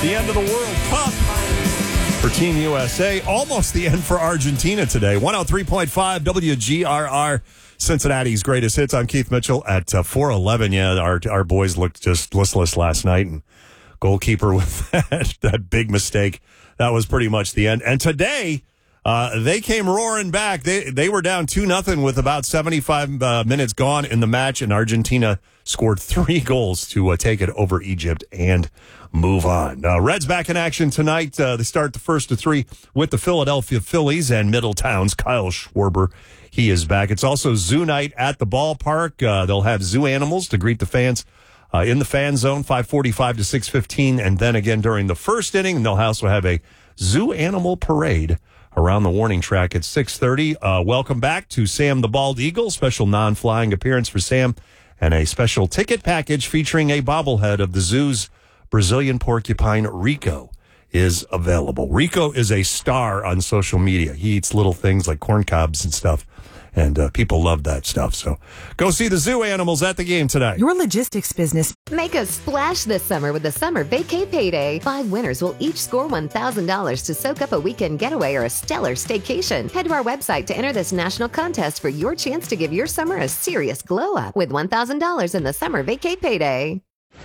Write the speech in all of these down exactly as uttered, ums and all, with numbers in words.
The end of the World Cup for Team U S A. Almost the end for Argentina today. one oh three point five W G R R, Cincinnati's greatest hits. I'm Keith Mitchell at uh, four eleven. Yeah, our our boys looked just listless last night, and goalkeeper with that, that big mistake. That was pretty much the end. And today, uh, they came roaring back. They they were down two nothing with about seventy-five uh, minutes gone in the match, and Argentina scored three goals to uh, take it over Egypt and move on. Uh, Reds back in action tonight. Uh, they start the first of three with the Philadelphia Phillies and Middletown's Kyle Schwarber. He is back. It's also zoo night at the ballpark. Uh, they'll have zoo animals to greet the fans uh, in the fan zone, five forty-five to six fifteen. And then again during the first inning, they'll also have a zoo animal parade around the warning track at six thirty. Uh, welcome back to Sam the Bald Eagle. Special non-flying appearance for Sam and a special ticket package featuring a bobblehead of the zoo's Brazilian porcupine, Rico, is available. Rico is a star on social media. He eats little things like corn cobs and stuff, and uh, people love that stuff. So go see the zoo animals at the game tonight. Your logistics business. Make a splash this summer with the Summer Vacay Payday. Five winners will each score one thousand dollars to soak up a weekend getaway or a stellar staycation. Head to our website to enter this national contest for your chance to give your summer a serious glow up with one thousand dollars in the Summer Vacay Payday.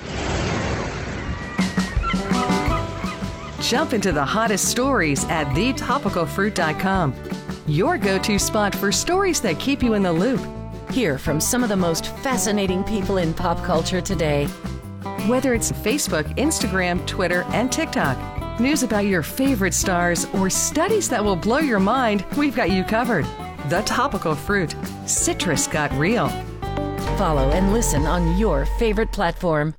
Jump into the hottest stories at the topical fruit dot com. Your go-to spot for stories that keep you in the loop. Hear from some of the most fascinating people in pop culture today. Whether it's Facebook, Instagram, Twitter, and TikTok, news about your favorite stars, or studies that will blow your mind, we've got you covered. The Topical Fruit. Citrus got real. Follow and listen on your favorite platform.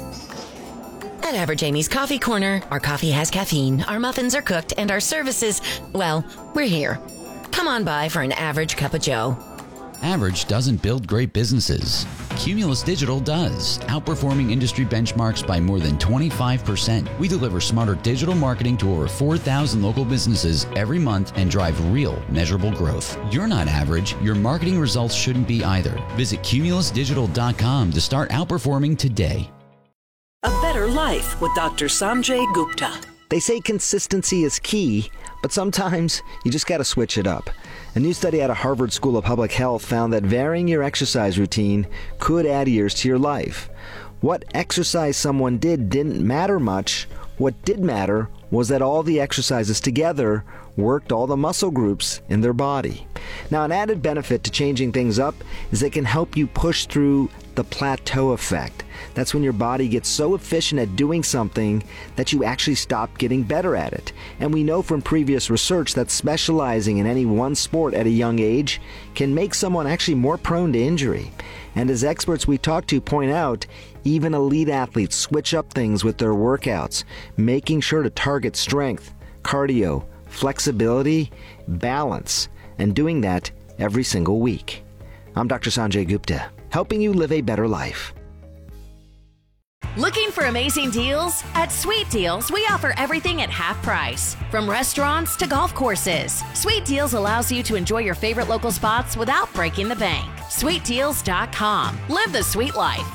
At Average Amy's Coffee Corner, our coffee has caffeine, our muffins are cooked, and our services, well, we're here. Come on by for an average cup of joe. Average doesn't build great businesses. Cumulus Digital does, outperforming industry benchmarks by more than twenty-five percent. We deliver smarter digital marketing to over four thousand local businesses every month and drive real, measurable growth. You're not average. Your marketing results shouldn't be either. Visit cumulus digital dot com to start outperforming today. A Better Life with Doctor Sanjay Gupta. They say consistency is key, but sometimes you just got to switch it up. A new study out of Harvard School of Public Health found that varying your exercise routine could add years to your life. What exercise someone did didn't matter much. What did matter was that all the exercises together worked all the muscle groups in their body. Now, an added benefit to changing things up is it can help you push through the plateau effect. That's when your body gets so efficient at doing something that you actually stop getting better at it. And we know from previous research that specializing in any one sport at a young age can make someone actually more prone to injury. And as experts we talk to point out, even elite athletes switch up things with their workouts, making sure to target strength, cardio, flexibility, balance, and doing that every single week. I'm Doctor Sanjay Gupta, helping you live a better life. Looking for amazing deals? At Sweet Deals, we offer everything at half price. From restaurants to golf courses, Sweet Deals allows you to enjoy your favorite local spots without breaking the bank. sweet deals dot com. Live the sweet life.